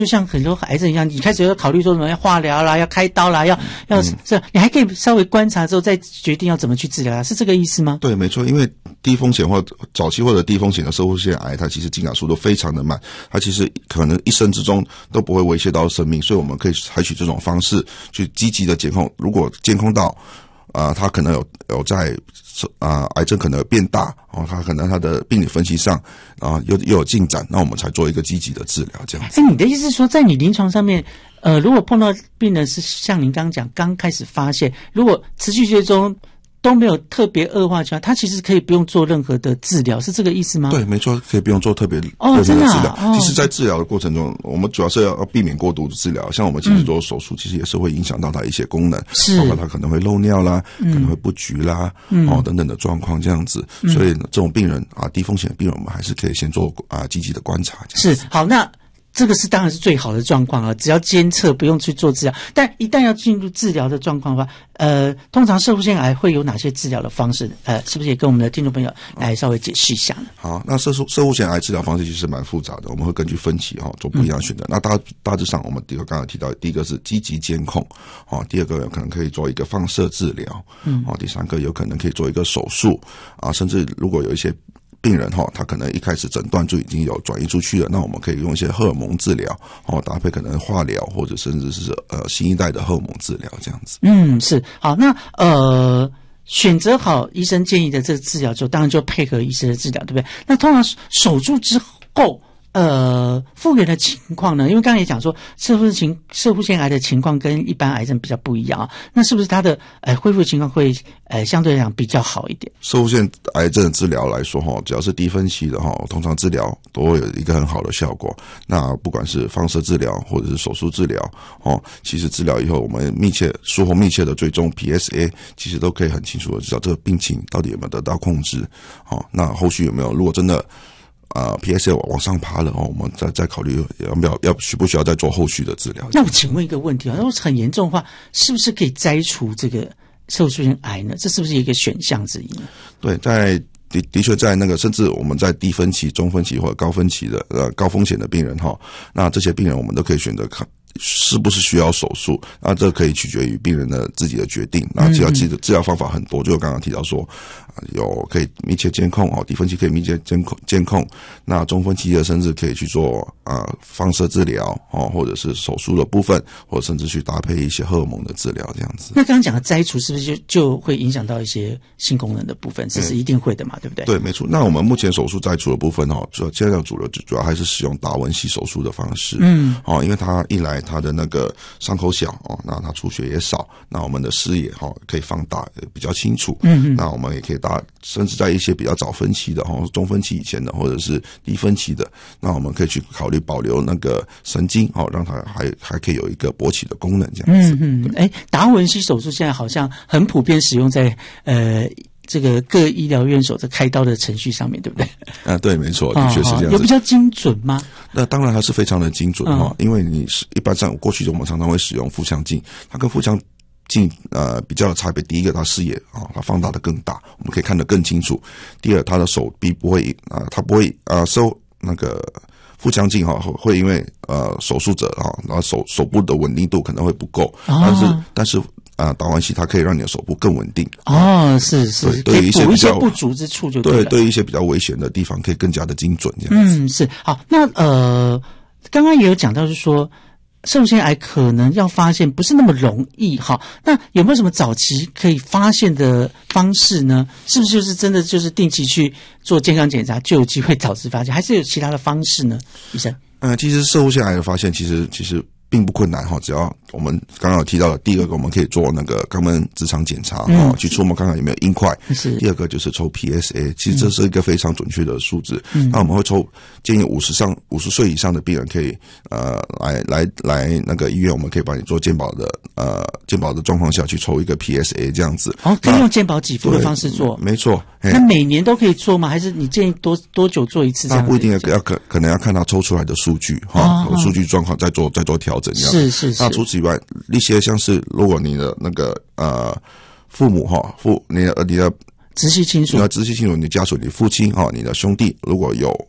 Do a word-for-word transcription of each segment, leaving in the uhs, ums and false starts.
就像很多癌症一样，你开始要考虑说什么要化疗啦，要开刀啦，要要这、嗯，你还可以稍微观察之后再决定要怎么去治疗啊，是这个意思吗？ 对，没错，因为低风险或早期或者低风险的摄护腺癌，它其实进展速度非常的慢，它其实可能一生之中都不会威胁到生命，所以我们可以采取这种方式去积极的监控。如果监控到啊、呃，它可能有有在啊、呃、癌症可能有变大哦，它可能它的病理分析上啊、呃、又又有进展，那我们才做一个积极的治疗这样子。 哎，你的意思是说，在你临床上面，呃，如果碰到病人是像您刚刚讲，刚开始发现，如果持续追踪都没有特别恶化情况，他其实可以不用做任何的治疗，是这个意思吗？ 对，没错，可以不用做特别哦， 特别的治疗。 啊哦、 其实，在治疗的过程中，我们主要是要要避免过度的治疗。像我们其实做手术，嗯、其实也是会影响到他一些功能， 是包括他可能会漏尿啦， 嗯、 可能会不举啦， 嗯、 哦等等的状况这样子。嗯、所以这种病人啊，低风险的病人，我们还是可以先做啊积极的观察。 是好，那。这个是当然是最好的状况啊，只要监测不用去做治疗。但一旦要进入治疗的状况的话，呃，通常摄护腺癌会有哪些治疗的方式？呃，是不是也跟我们的听众朋友来稍微解释一下呢？ 好，那摄护摄护腺癌治疗方式其实蛮复杂的，我们会根据分期哈、哦、做不一样的选择。嗯、那大大致上，我们第一个刚刚提到，第一个是积极监控，哦，第二个有可能可以做一个放射治疗，嗯，哦，第三个有可能可以做一个手术啊，甚至如果有一些病人哈，他可能一开始诊断就已经有转移出去了，那我们可以用一些荷尔蒙治疗，哦，搭配可能化疗或者甚至是呃新一代的荷尔蒙治疗这样子。 嗯，是好，那呃选择好医生建议的这个治疗之后，当然就配合医生的治疗，对不对？那通常手术之后。呃，复原的情况呢？因为刚才也讲说，摄护情摄护腺癌的情况跟一般癌症比较不一样啊。那是不是它的呃恢复情况会呃相对来讲比较好一点？ 摄护腺癌症的治疗来说哈，只要是低分期的哈，通常治疗都会有一个很好的效果。那不管是放射治疗或者是手术治疗哦，其实治疗以后我们密切术后密切的追踪 P S A， 其实都可以很清楚的知道这个病情到底有没有得到控制。哦，那后续有没有如果真的啊、呃、，P S A 往上爬了哦，我们再再考虑要不要要需不需要再做后续的治疗。 那我请问一个问题啊，如果很严重的话，是不是可以摘除这个摄护腺癌呢？这是不是一个选项之一呢？ 对，在的的确在那个，甚至我们在低分期、中分期或者高分期的呃高风险的病人哈，那这些病人我们都可以选择看是不是需要手术，那这可以取决于病人的自己的决定。那治疗治治疗方法很多，就我刚刚提到说，有可以密切监控哦，低分期可以密切监控监控，那中分期的甚至可以去做啊、呃、放射治疗哦，或者是手术的部分，或者甚至去搭配一些荷尔蒙的治疗这样子。 那刚刚讲的摘除是不是就就会影响到一些性功能的部分？这是一定会的嘛，对不对？ 对，没错。那我们目前手术摘除的部分哦，主要现在主流主要还是使用达文西手术的方式，嗯，哦，因为它一来它的那个伤口小哦，那它出血也少，那我们的视野哈、哦、可以放大，比较清楚。嗯，那我们也可以打，甚至在一些比较早分期的哈、哦，中分期以前的或者是低分期的，那我们可以去考虑保留那个神经哦，让它还还可以有一个勃起的功能这样子。 嗯嗯，哎，达文西手术现在好像很普遍使用在呃。这个各医疗院所在开刀的程序上面，对不对？ 啊，对，没错，的确是这样子。 有比较精准吗？ 那当然还是非常的精准哈、哦，嗯、因为你是一般上过去我们常常会使用腹腔镜，它跟腹腔镜呃比较的差别，第一个它视野啊、哦，它放大的更大，我们可以看得更清楚；第二，它的手臂不会啊、呃，它不会啊、呃、收那个。腹腔镜哈会因为呃手术者哈，然后手手部的稳定度可能会不够，哦、但是但是啊、呃、达文西它可以让你的手部更稳定。 哦，是是， 对于一些补一些不足之处就对了。 对，对于一些比较危险的地方可以更加的精准这样子。 嗯，是好。那呃，刚刚也有讲到，就是说。摄护腺癌可能要发现不是那么容易哈，那有没有什么早期可以发现的方式呢？是不是就是真的就是定期去做健康检查就有机会早期发现，还是有其他的方式呢？医生， 呃，其实摄护腺癌的发现其实其实并不困难哈，只要我们刚刚有提到的，第二个我们可以做那个肛门直肠检查哈、嗯，去触摸看看有没有硬块。是。第二个就是抽 P S A， 其实这是一个非常准确的数字。嗯。那我们会抽，建议五十上五十岁以上的病人可以呃来来来那个医院，我们可以帮你做健保的呃健保的状况下去抽一个 P S A 这样子。 哦，可以用健保给付的方式做。 没错。 那每年都可以做吗？还是你建议多多久做一次这样？ 那不一定要要可可能要看他抽出来的数据哈，哦、数据状况再做再做调整这样。 是是是。 那除此以外，一些像是如果你的那个呃父母哈父你的你的直系亲属， 你的直系亲属，你的家属，你父亲哈，你的兄弟如果有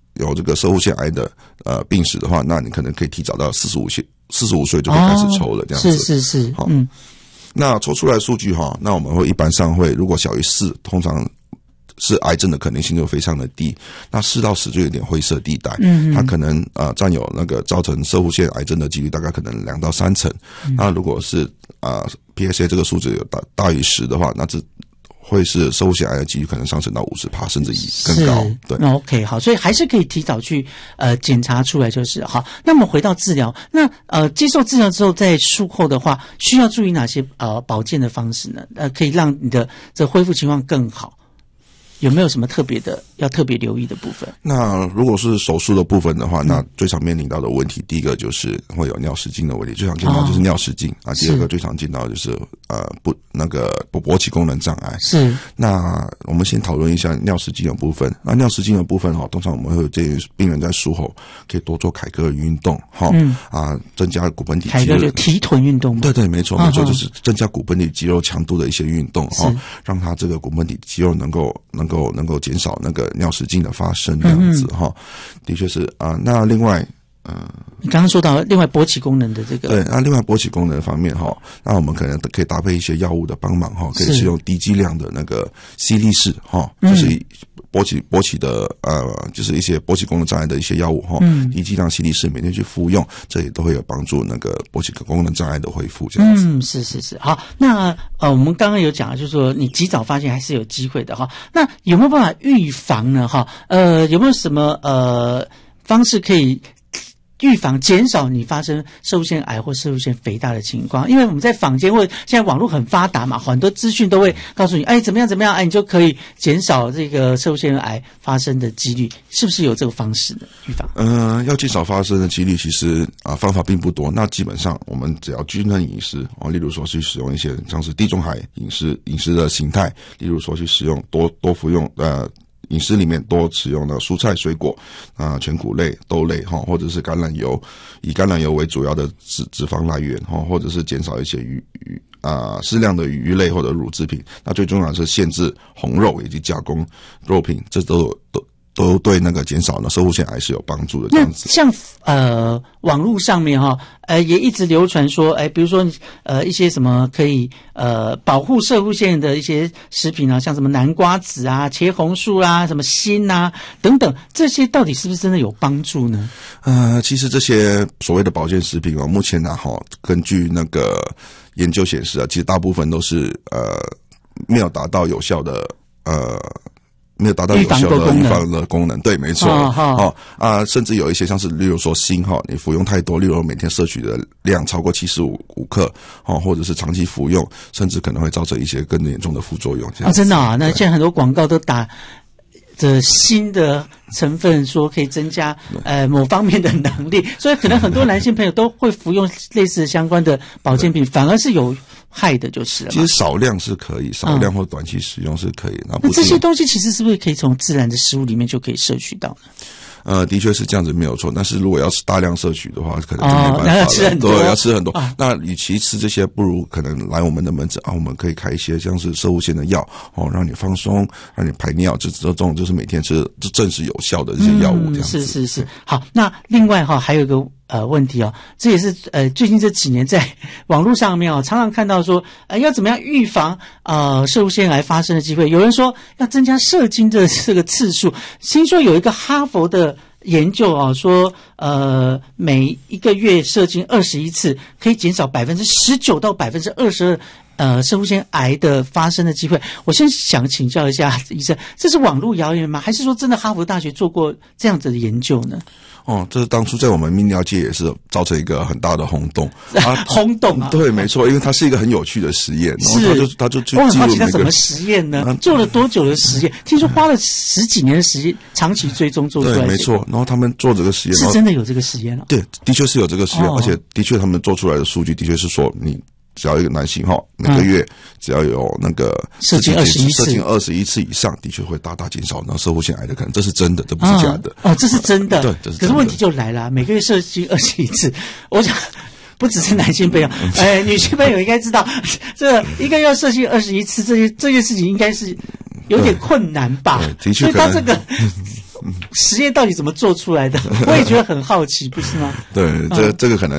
有这个射护腺癌的呃病史的话，那你可能可以提早到四十五岁四十五岁就可以开始抽了，这样子。 是是是， 好， 嗯。 那抽出来的数据哈，那我们会一般上会，如果小于四，通常是癌症的可能性就非常的低。那四到十就有点灰色地带，嗯，它可能呃占有那个造成射护腺癌症的几率大概可能两到三成。嗯、那如果是啊、呃、P S A 这个数字有大大于十的话，那这会是射护腺癌的几率可能上升到五十趴，甚至以更高。对， 那 OK 好，所以还是可以提早去呃检查出来就是好。那么回到治疗，那呃接受治疗之后，在术后的话，需要注意哪些呃保健的方式呢？呃，可以让你的这恢复情况更好。有没有什么特别的要特别留意的部分？ 那如果是手术的部分的话，嗯、那最常面临到的问题，第一个就是会有尿失禁的问题，最常见到就是尿失禁、哦、啊。第二个最常见到的就是呃不那个勃起功能障碍。是。那我们先讨论一下尿失禁的部分。那尿失禁的部分哈，通常我们会建议病人在术后可以多做凯格尔运动哈，嗯啊，增加骨盆底肌肉。凯格尔就提臀运动吗？ 对对，没错没错，就是增加骨盆底肌肉强度的一些运动哈，让它这个骨盆底肌肉能够能。能够能够减少那个尿失禁的发生，这样子哈、嗯，的确是啊、呃。那另外，呃， 你刚刚说到另外勃起功能的这个， 对，那另外勃起功能方面哈，那我们可能可以搭配一些药物的帮忙哈，可以使用低剂量的那个犀利士哈，就是勃起勃起的呃，就是一些勃起功能障碍的一些药物哈，嗯，低剂量犀利士每天去服用，这也都会有帮助那个勃起功能障碍的恢复，这样子。 嗯，是是是，好，那呃，我们刚刚有讲，就是说你及早发现还是有机会的哈。那有没有办法预防呢？哈，呃，有没有什么呃方式可以预防减少你发生射护腺癌或射护腺肥大的情况？因为我们在坊间或者现在网络很发达嘛，很多资讯都会告诉你，哎，怎么样怎么样，哎，你就可以减少这个射护腺癌发生的几率，是不是有这个方式呢？预防？ 嗯、呃，要减少发生的几率，其实啊、呃、方法并不多。那基本上我们只要均衡饮食哦，例如说去使用一些像是地中海饮食饮食的形态，例如说去使用多多服用呃。饮食里面多使用的蔬菜水果啊、呃、全谷类豆类哈，或者是橄榄油，以橄榄油为主要的脂脂肪来源哈，或者是减少一些鱼鱼啊适量的鱼类或者乳制品。那最重要的是限制红肉以及加工肉品，这都都都对那个减少呢射护腺癌是有帮助的。这样子， 像呃网络上面哈，呃也一直流传说，哎，比如说呃一些什么可以呃保护射护腺的一些食品啊，像什么南瓜子啊、茄红素啊、什么锌啊等等，这些到底是不是真的有帮助呢？ 呃，其实这些所谓的保健食品哦，目前呢哈，根据那个研究显示啊，其实大部分都是呃没有达到有效的呃。没有达到有效的预防的功能，对，没错，哦啊，甚至有一些像是，例如说锌哈，你服用太多，例如每天摄取的量超过七十五克，哦，或者是长期服用，甚至可能会造成一些更严重的副作用。 啊，真的啊，那现在很多广告都打的锌的成分，说可以增加呃某方面的能力，所以可能很多男性朋友都会服用类似相关的保健品，反而是有害的就是了。 其实少量是可以，少量或短期使用是可以。嗯、 那这些东西其实是不是可以从自然的食物里面就可以摄取到呢？ 呃，的确是这样子没有错，但是如果要是大量摄取的话，可能就没办法了。 哦、要吃很多， 对，要吃很多。哦、那与其吃这些，不如可能来我们的门诊啊，我们可以开一些像是射护腺的药哦，让你放松，让你排尿，这这种就是每天吃，这正是有效的这些药物。这样子、 嗯、是是是。好，那另外哈、哦、还有一个呃问题哦，这也是呃最近这几年在网络上面哦，常常看到说呃要怎么样预防呃射护腺癌发生的机会。有人说要增加射精的这个次数，听说有一个哈佛的研究啊，说呃每一个月射精二十一次，可以减少百分之十九到百分之二十二呃射护腺癌的发生的机会。我先想请教一下医生，这是网络谣言吗？还是说真的哈佛大学做过这样子的研究呢？ 哦，这当初在我们泌尿界也是造成一个很大的轰动啊！轰动啊！ 对，没错，因为它是一个很有趣的实验，然后他就他就去我很好奇他怎么实验呢？啊、做了多久的实验？听说花了十几年的时间，长期追踪做出来。 对，没错。然后他们做这个实验， 是真的有这个实验了、哦。 对，的确是有这个实验，哦、而且的确他们做出来的数据的确是说你。只要一个男性哈，每个月只要有那个射精二十一次， 射精二十一次以上，的确会大大减少那射护腺癌的可能，这是真的，这不是假的。 哦，哦这是真的。 对，这是真的。 可是问题就来了，每个月射精二十一次，我想不只是男性朋友，哎，女性朋友应该知道，这一个月射精二十一次，这些这件事情应该是有点困难吧？ 的确， 所以他这个。 实验到底怎么做出来的？我也觉得很好奇，不是吗？ 对，这这个可能